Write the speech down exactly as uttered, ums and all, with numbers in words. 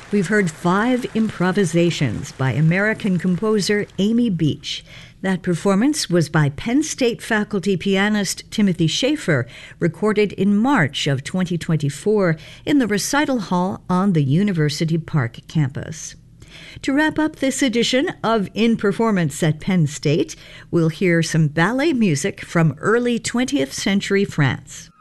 We've heard five improvisations by American composer Amy Beach. That performance was by Penn State faculty pianist Timothy Schaefer, recorded in March of twenty twenty-four in the recital hall on the University Park campus. To wrap up this edition of In Performance at Penn State, we'll hear some ballet music from early twentieth century France.